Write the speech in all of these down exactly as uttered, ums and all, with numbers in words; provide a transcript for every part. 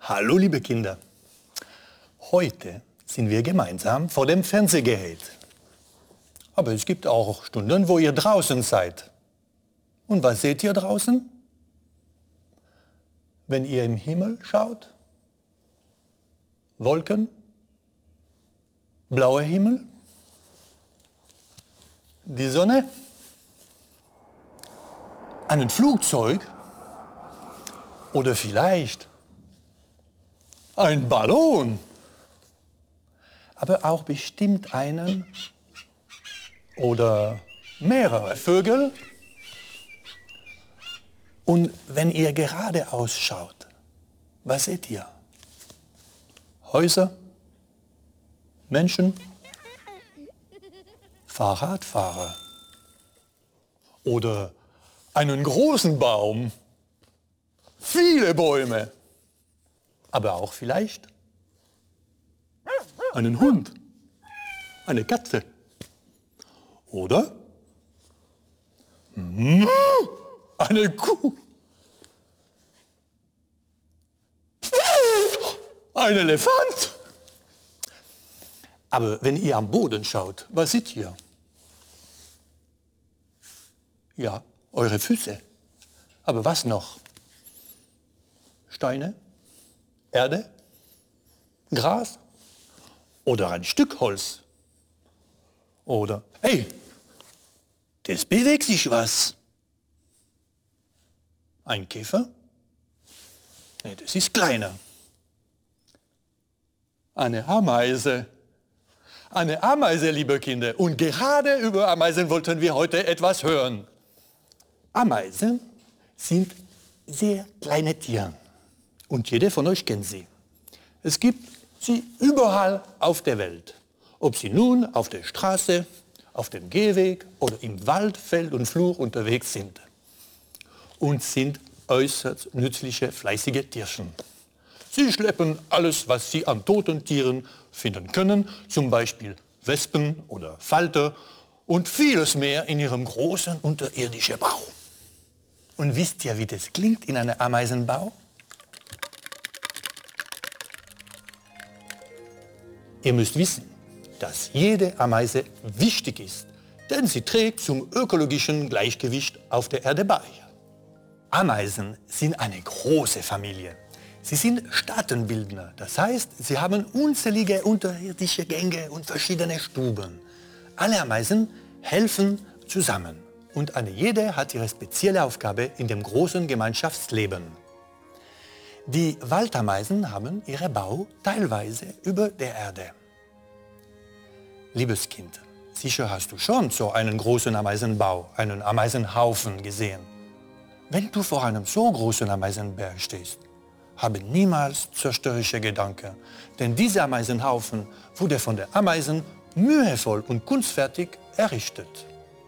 Hallo liebe Kinder, heute sind wir gemeinsam vor dem Fernsehgerät. Aber es gibt auch Stunden, wo ihr draußen seid. Und was seht ihr draußen? Wenn ihr im Himmel schaut? Wolken? Blauer Himmel? Die Sonne? Ein Flugzeug? Oder vielleicht ein Ballon? Aber auch bestimmt einen oder mehrere Vögel. Und wenn ihr geradeaus schaut, was seht ihr? Häuser? Menschen? Fahrradfahrer? Oder einen großen Baum? Viele Bäume? Aber auch vielleicht einen Hund? Eine Katze? Oder eine Kuh? Ein Elefant? Aber wenn ihr am Boden schaut, was seht ihr? Ja, eure Füße. Aber was noch? Steine? Erde? Gras? Oder ein Stück Holz? Oder, hey, das bewegt sich was. Ein Käfer? Nee, das ist kleiner. Eine Ameise. Eine Ameise, liebe Kinder. Und gerade über Ameisen wollten wir heute etwas hören. Ameisen sind sehr kleine Tiere. Und jeder von euch kennt sie. Es gibt sie überall auf der Welt. Ob sie nun auf der Straße, auf dem Gehweg oder im Wald, Feld und Flur unterwegs sind. Und sind äußerst nützliche, fleißige Tierchen. Sie schleppen alles, was sie an toten Tieren finden können, zum Beispiel Wespen oder Falter und vieles mehr in ihrem großen unterirdischen Bau. Und wisst ihr, wie das klingt in einem Ameisenbau? Ihr müsst wissen, dass jede Ameise wichtig ist, denn sie trägt zum ökologischen Gleichgewicht auf der Erde bei. Ameisen sind eine große Familie. Sie sind Staatenbildner, das heißt, sie haben unzählige unterirdische Gänge und verschiedene Stuben. Alle Ameisen helfen zusammen und eine jede hat ihre spezielle Aufgabe in dem großen Gemeinschaftsleben. Die Waldameisen haben ihren Bau teilweise über der Erde. Liebes Kind, sicher hast du schon so einen großen Ameisenbau, einen Ameisenhaufen gesehen. Wenn du vor einem so großen Ameisenberg stehst, habe niemals zerstörerische Gedanken, denn dieser Ameisenhaufen wurde von den Ameisen mühevoll und kunstfertig errichtet.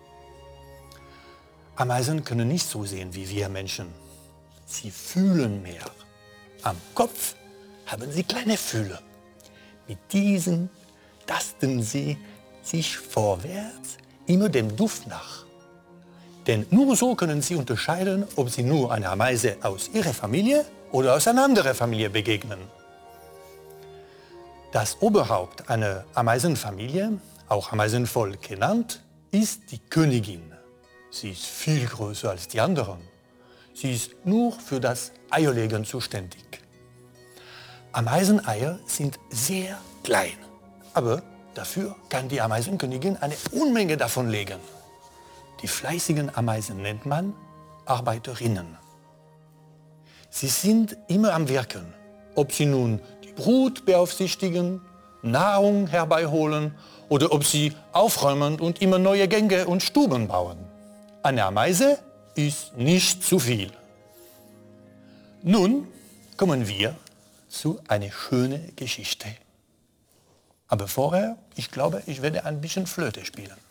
Ameisen können nicht so sehen wie wir Menschen. Sie fühlen mehr. Am Kopf haben sie kleine Fühler. Mit diesen tasten sie sich vorwärts immer dem Duft nach. Denn nur so können sie unterscheiden, ob sie nur einer Ameise aus ihrer Familie oder aus einer anderen Familie begegnen. Das Oberhaupt einer Ameisenfamilie, auch Ameisenvolk genannt, ist die Königin. Sie ist viel größer als die anderen. Sie ist nur für das Eierlegen zuständig. Ameiseneier sind sehr klein, aber dafür kann die Ameisenkönigin eine Unmenge davon legen. Die fleißigen Ameisen nennt man Arbeiterinnen. Sie sind immer am Wirken, ob sie nun die Brut beaufsichtigen, Nahrung herbeiholen oder ob sie aufräumen und immer neue Gänge und Stuben bauen. Eine Ameise ist nicht zu viel. Nun kommen wir zu einer schönen Geschichte. Aber vorher, ich glaube, ich werde ein bisschen Flöte spielen.